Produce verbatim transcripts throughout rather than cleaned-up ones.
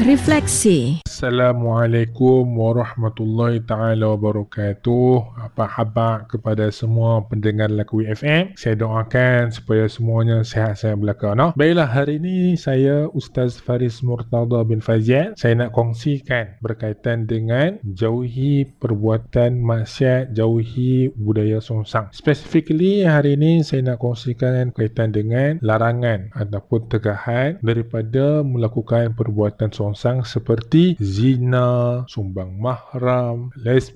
Refleksi. Assalamualaikum warahmatullahi taala wabarakatuh. Apa khabar kepada semua pendengar Laku F M? Saya doakan supaya semuanya sihat-sihat belaka. No? Baiklah, hari ini saya Ustaz Faris Murtada bin Fazial. Saya nak kongsikan berkaitan dengan jauhi perbuatan maksiat, jauhi budaya songsang. Specifically hari ini saya nak kongsikan berkaitan dengan larangan ataupun tegahan daripada melakukan perbuatan songsang seperti zina, sumbang mahram,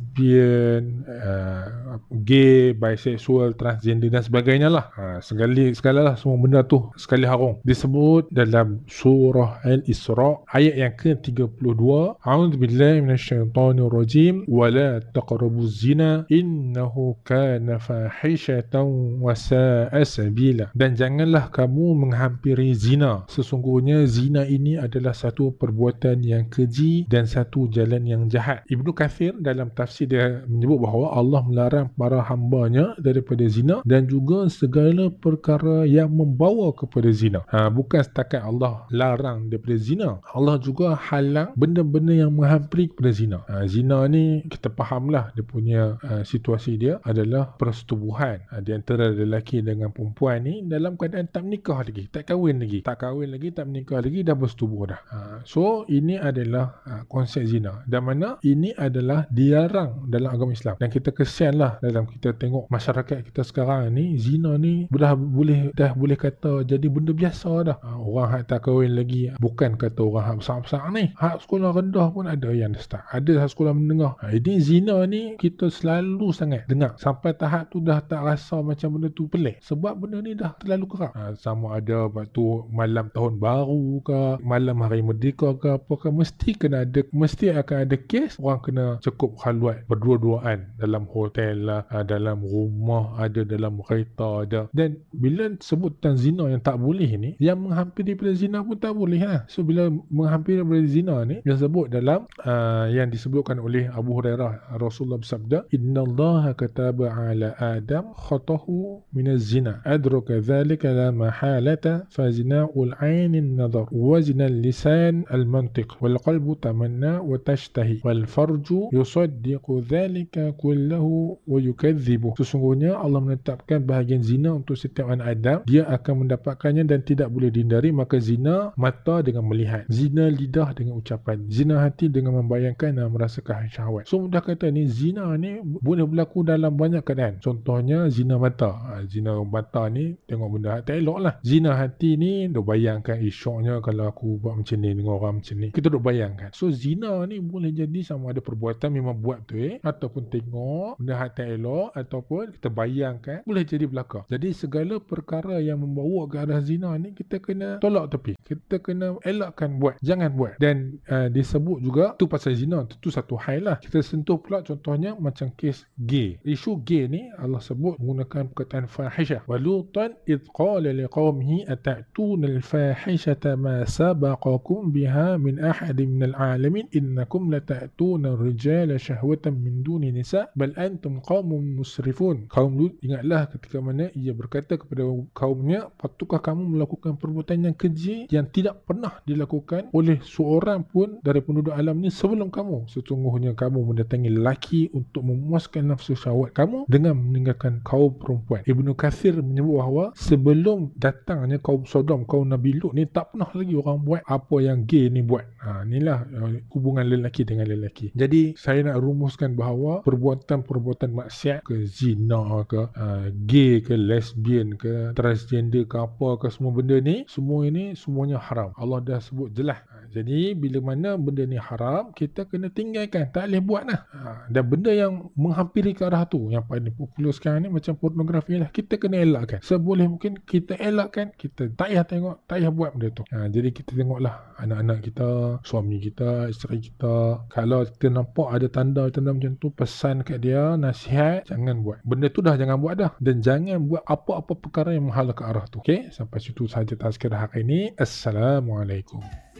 lesbian, uh, gay, bisexual, transgender dan sebagainya lah. Ha, sekali segala semua benda tu sekali harung disebut dalam surah Al-Isra ayat yang ke tiga puluh dua. A'udzubillahi minasyaitonirrajim wa la taqrabuz zina innahu kana fahishatan wa sa'a sabila. Dan janganlah kamu menghampiri zina. Sesungguhnya zina ini adalah satu perbuatan yang keji dan satu jalan yang jahat. Ibnu Kathir dalam tafsir dia menyebut bahawa Allah melarang para hambanya daripada zina dan juga segala perkara yang membawa kepada zina. Ha, bukan setakat Allah larang daripada zina, Allah juga halang benda-benda yang menghampiri kepada zina. Ha, zina ni kita fahamlah dia punya uh, situasi dia adalah persetubuhan ha, di antara lelaki dengan perempuan ni dalam keadaan tak menikah lagi, tak kahwin lagi, tak kahwin lagi, tak menikah lagi, dah bersetubuh dah. Ha, so ini adalah uh, konsep zina, dan mana ini adalah dilarang dalam agama Islam. Dan kita kesianlah dalam kita tengok masyarakat kita sekarang ni, zina ni dah boleh dah boleh kata jadi benda biasa dah. Ha, orang hak tak kahwin lagi, bukan kata orang hak besar-besar ni, hak sekolah rendah pun ada yang start, ada hak sekolah menengah. Ha, ini zina ni kita selalu sangat dengar sampai tahap tu dah tak rasa macam benda tu pelik, sebab benda ni dah terlalu kerap. Ha, sama ada waktu malam tahun baru ke, malam hari merdeka ke apa ke, mesti kena ada, mesti akan ada kes orang kena cukup khalwat berdua-duaan dalam hotel lah, dalam rumah ada, dalam kereta ada. Dan bila sebut tentang zina yang tak boleh ni, yang menghampiri pada zina pun tak boleh ha. So bila menghampiri pada zina ni yang sebut dalam uh, yang disebutkan oleh Abu Hurairah, Rasulullah bersabda, innallaha kataba ala Adam khatahu minaz zina adraka dhalika la mahalata fazina'ul ainin nadar wa zinal lisan al-mantiq wal qalbu tamanna wa tashtahi wal farju yusaddiqu dhalika kullahu wa yukadzibu. Sesungguhnya Allah menetapkan bahagian zina untuk setiap anak Adam, dia akan mendapatkannya dan tidak boleh dihindari. Maka zina mata dengan melihat, zina lidah dengan ucapan, zina hati dengan membayangkan dan merasakan syahwat. So mudah kata ni, zina ni boleh berlaku dalam banyak keadaan. Contohnya zina mata. Ha, zina mata ni tengok benda tak elok lah. Zina hati ni duk bayangkan isyoknya kalau aku buat macam ni dengan orang macam ni, kita duk bayangkan. So zina ni boleh jadi sama ada perbuatan memang buat tu eh, ataupun tengok benda hak tak elok, ataupun kita bayangkan, boleh jadi belaka. Jadi segala perkara yang membawa ke arah zina ni kita kena tolak tepi, kita kena elakkan buat, jangan buat. Dan uh, disebut juga tu pasal zina, tu, tu satu hal lah. Kita sentuh pula contohnya macam kes gay. Isu gay ni Allah sebut menggunakan perkataan fahisyah. Walutan idh qala liqaumihi atatuna al-fahishata ma sabaqakum biha min ahadin minal alamin innakum latatuna ar-rijala syahwatan min duni nisa bal antum qaumun musrifun. Kaum Lut ingatlah ketika mana ia berkata kepada kaumnya, patutkah kamu melakukan perbuatan yang keji yang tidak pernah dilakukan oleh seorang pun dari penduduk alam ni sebelum kamu. Sesungguhnya kamu mendatangi lelaki untuk memuaskan nafsu syahwat kamu dengan meninggalkan kaum perempuan. Ibnu Kathir menyebut bahawa sebelum datangnya kaum Sodom, kaum Nabi Lut ni, tak pernah lagi orang buat apa yang gay ni buat. Ha, inilah uh, hubungan lelaki dengan lelaki. Jadi saya nak rumuskan bahawa perbuatan-perbuatan maksiat ke, zina ke, uh, gay ke, lesbian ke, transgender ke, apa ke, semua benda ni, semua ini semuanya haram. Allah dah sebut jelas. Ha, jadi bila mana benda ni haram, kita kena tinggalkan, tak boleh buat lah. Ha, dan benda yang menghampiri ke arah tu, yang paling popular sekarang ni macam pornografi lah, kita kena elakkan. Seboleh mungkin kita elakkan, kita tak payah tengok, tak payah buat benda tu. Ha, jadi kita tengoklah anak-anak kita, suami kita, isteri kita, kalau kita nampak ada tanda-tanda macam tu, pesan kat dia, nasihat, jangan buat. Benda tu dah jangan buat dah. Dan jangan buat apa-apa perkara yang menghala ke arah tu. Okey, sampai situ sahaja tazkirah hari ini. Assalamualaikum.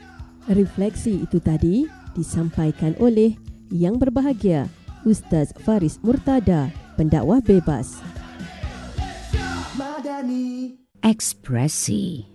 Refleksi itu tadi disampaikan oleh Yang Berbahagia Ustaz Faris Murtada, pendakwah bebas. Ekspresi.